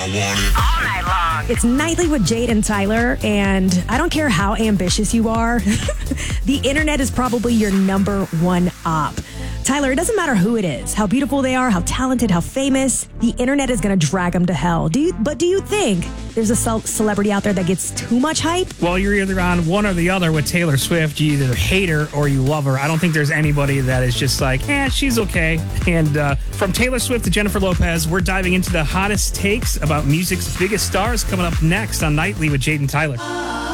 All night long. It's Nightly with Jade and Tyler, and I don't care how ambitious you are, the internet is probably your number one op. Tyler, it doesn't matter who it is, how beautiful they are, how talented, how famous, the internet is going to drag them to hell. Do you think there's a celebrity out there that gets too much hype? Well, you're either on one or the other with Taylor Swift. You either hate her or you love her. I don't think there's anybody that is just like, she's okay. And from Taylor Swift to Jennifer Lopez, we're diving into the hottest takes about music's biggest stars coming up next on Nightly with Jade and Tyler.